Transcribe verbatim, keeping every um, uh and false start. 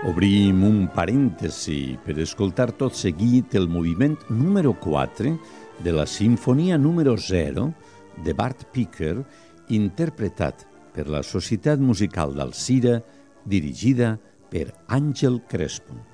Obrim un parèntesi per escoltar tot seguit el moviment número quatre de la Simfonia número zero de Bart Picker, interpretat per la Societat Musical d'Alzira, dirigida per Àngel Crespo.